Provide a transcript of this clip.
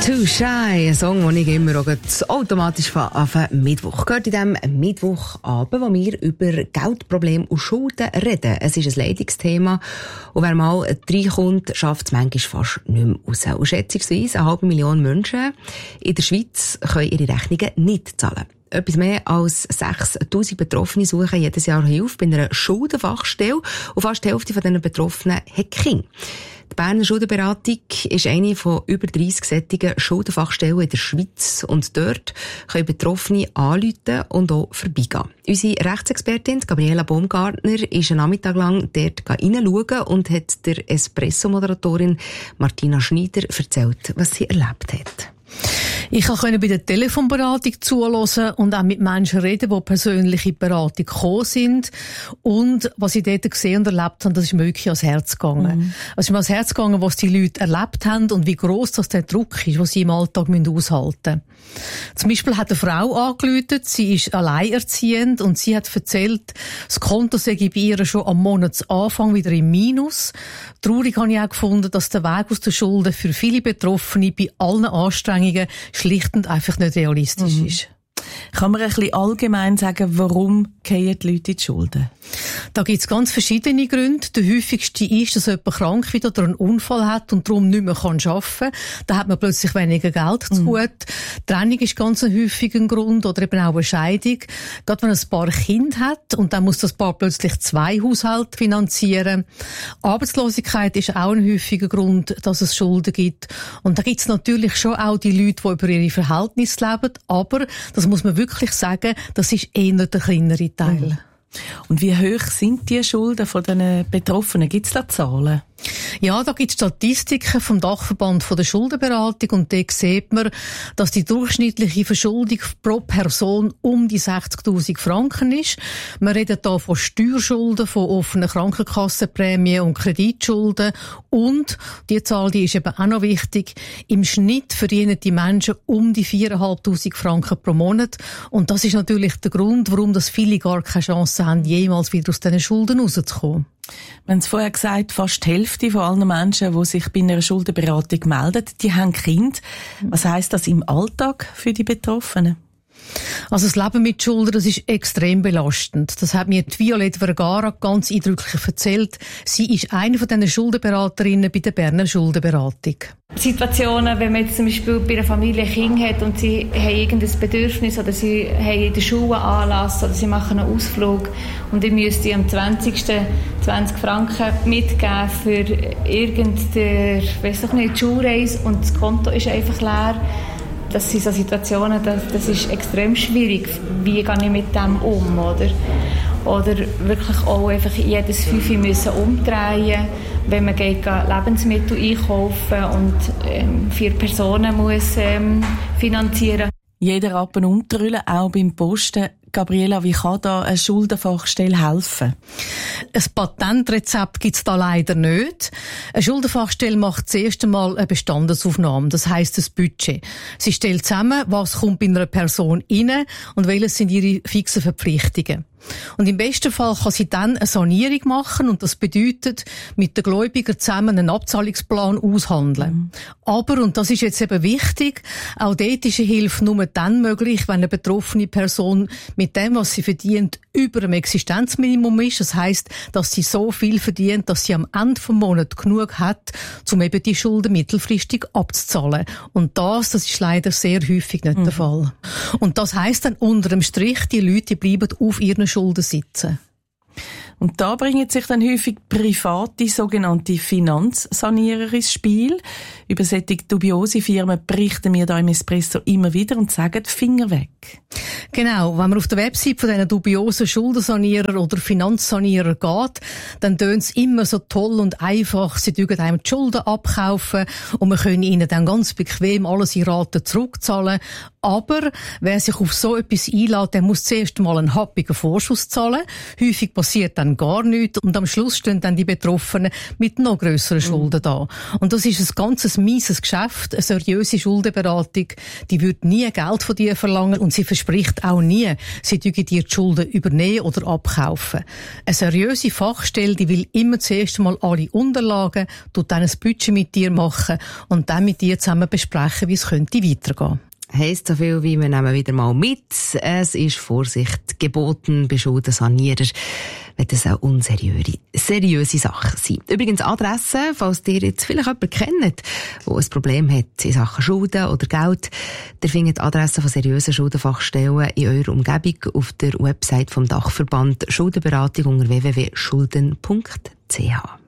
Too Shy, ein Song, den ich immer auch automatisch von Mittwoch gehört. In diesem Mittwochabend, wo wir über Geldprobleme und Schulden reden. Es ist ein Leidungsthema. Und wer mal reinkommt, schafft es manchmal fast nicht mehr raus. Und schätzungsweise 500.000 Menschen in der Schweiz können ihre Rechnungen nicht zahlen. Etwas mehr als 6'000 Betroffene suchen jedes Jahr Hilfe bei einer Schuldenfachstelle. Und fast die Hälfte von diesen Betroffenen hat Kinder. Die Berner Schuldenberatung ist eine von über 30 solchen Schuldenfachstellen in der Schweiz. Und dort können Betroffene anrufen und auch vorbeigehen. Unsere Rechtsexpertin Gabriela Baumgartner ist einen Nachmittag lang dort hineinschauen und hat der Espresso-Moderatorin Martina Schneider erzählt, was sie erlebt hat. Ich konnte bei der Telefonberatung zuhören und auch mit Menschen reden, die persönlich in die Beratung gekommen sind. Und was ich dort gesehen und erlebt habe, das ist mir wirklich ans Herz gegangen. Es ist mir ans Herz gegangen, was die Leute erlebt haben und wie gross das der Druck ist, den sie im Alltag aushalten müssen. Zum Beispiel hat eine Frau angerufen, sie ist alleinerziehend und sie hat erzählt, das Konto sei bei ihr schon am Monatsanfang wieder im Minus. Traurig habe ich auch gefunden, dass der Weg aus den Schulden für viele Betroffene bei allen Anstrengungen schlicht und einfach nicht realistisch ist. Kann man ein bisschen allgemein sagen, warum fallen die Leute in die Schulden? Da gibt es ganz verschiedene Gründe. Der häufigste ist, dass jemand krank wird oder einen Unfall hat und darum nicht mehr arbeiten kann. Da hat man plötzlich weniger Geld zu gut. Trennung ist ganz ein häufiger Grund oder eben auch eine Scheidung. Gerade wenn ein Paar Kind hat und dann muss das Paar plötzlich 2 Haushalte finanzieren. Arbeitslosigkeit ist auch ein häufiger Grund, dass es Schulden gibt. Und da gibt es natürlich schon auch die Leute, die über ihre Verhältnisse leben, aber das muss man wirklich sagen, das ist eher der kleinere Teil. Und wie hoch sind die Schulden von den Betroffenen? Gibt es da Zahlen? Ja, da gibt es Statistiken vom Dachverband von der Schuldenberatung und dort sieht man, dass die durchschnittliche Verschuldung pro Person um die 60'000 Franken ist. Wir reden hier von Steuerschulden, von offenen Krankenkassenprämien und Kreditschulden und die Zahl, die ist eben auch noch wichtig, im Schnitt verdienen die Menschen um die 4'500 Franken pro Monat und das ist natürlich der Grund, warum das viele gar keine Chance haben, jemals wieder aus diesen Schulden rauszukommen. Wir haben es vorher gesagt, fast die Hälfte von allen Menschen, die sich bei einer Schuldenberatung melden, die haben Kinder. Was heisst das im Alltag für die Betroffenen? Also das Leben mit Schulden, das ist extrem belastend. Das hat mir die Violette Vergara ganz eindrücklich erzählt. Sie ist eine von diesen Schuldenberaterinnen bei der Berner Schuldenberatung. Situationen, wenn man jetzt zum Beispiel bei einer Familie ein Kind hat und sie haben irgendein Bedürfnis oder sie haben in der Schule Anlass oder sie machen einen Ausflug und ich müsste am 20. 20 Franken mitgeben für irgendeine, weiss ich nicht, Schulreise und das Konto ist einfach leer. Das sind so Situationen, das ist extrem schwierig. Wie gehe ich mit dem um, oder? Oder wirklich auch einfach jedes 5 müssen umdrehen, wenn man geht Lebensmittel einkaufen und 4 Personen muss finanzieren. Jeder Rappen umtrüllen, auch beim Posten. Gabriela, wie kann da eine Schuldenfachstelle helfen? Ein Patentrezept gibt es da leider nicht. Eine Schuldenfachstelle macht zuerst einmal eine Bestandesaufnahme, das heisst das Budget. Sie stellt zusammen, was kommt bei einer Person rein und welches sind ihre fixen Verpflichtungen. Und im besten Fall kann sie dann eine Sanierung machen und das bedeutet, mit den Gläubigern zusammen einen Abzahlungsplan aushandeln. Aber, und das ist jetzt eben wichtig, auch dort ist eine Hilfe nur dann möglich, wenn eine betroffene Person mit dem, was sie verdient, über dem Existenzminimum ist. Das heisst, dass sie so viel verdient, dass sie am Ende des Monats genug hat, um eben die Schulden mittelfristig abzuzahlen. Und das ist leider sehr häufig nicht der Fall. Und das heisst dann unter dem Strich, die Leute bleiben auf ihren Schulden sitzen. Und da bringen sich dann häufig private, sogenannte Finanzsanierer ins Spiel. Über solche dubiose Firmen berichten wir da im Espresso immer wieder und sagen, Finger weg. Genau, wenn man auf der Website von diesen dubiosen Schuldensanierer oder Finanzsanierer geht, dann tönt es immer so toll und einfach. Sie dürfen einem die Schulden abkaufen und man können ihnen dann ganz bequem alles in Raten zurückzahlen. Aber wer sich auf so etwas einlässt, der muss zuerst mal einen happigen Vorschuss zahlen. Häufig passiert dann dann gar nichts und am Schluss stehen dann die Betroffenen mit noch grösseren Schulden da. Und das ist ein ganzes mieses Geschäft. Eine seriöse Schuldenberatung, die würde nie Geld von dir verlangen und sie verspricht auch nie, sie dürfen dir die Schulden übernehmen oder abkaufen. Eine seriöse Fachstelle, die will immer zuerst mal alle Unterlagen, tut dann ein Budget mit dir machen und dann mit dir zusammen besprechen, wie es könnte weitergehen. Heisst so viel wie, wir nehmen wieder mal mit. Es ist Vorsicht geboten bei Schuldensanierern, wenn das auch seriöse Sachen sind. Übrigens Adresse, falls ihr jetzt vielleicht jemanden kennt, der ein Problem hat in Sachen Schulden oder Geld, ihr findet die Adresse von seriösen Schuldenfachstellen in eurer Umgebung auf der Website vom Dachverband Schuldenberatung unter www.schulden.ch.